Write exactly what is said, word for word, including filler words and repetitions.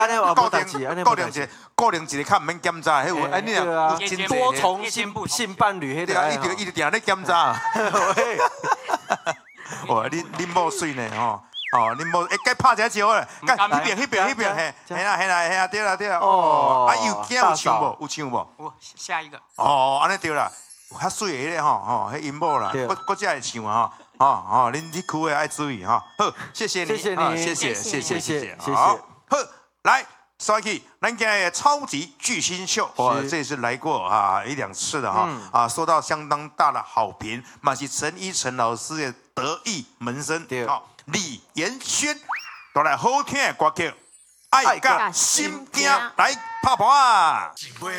安尼话固定无代志，安尼固定一个固定一个较唔免检查，迄有安尼啊，有真多重性性伴侣，迄对啊，伊就伊就定咧检查。哇，恁恁某水呢吼？哦，恁某哎，该拍一下招咧，该迄边迄边迄边嘿，嘿啦嘿啦嘿啦，对啦对啦。哦，啊有惊有唱无？有唱无？ 我下一个。 哦，安尼对啦，较水的咧吼吼，迄音某啦，搁搁只会唱啊吼，吼吼，恁你区的爱注意哈。好，谢谢你， 谢谢你， 谢谢谢谢谢谢， 谢谢。 好，来。刷起，咱今日超级巨星秀，我这也是来过啊一两次的哈，啊受到相当大的好评，嘛是陈依晨老师的得意门生，好李延轩，都来好听的歌曲，爱甲心惊，来拍盘啊！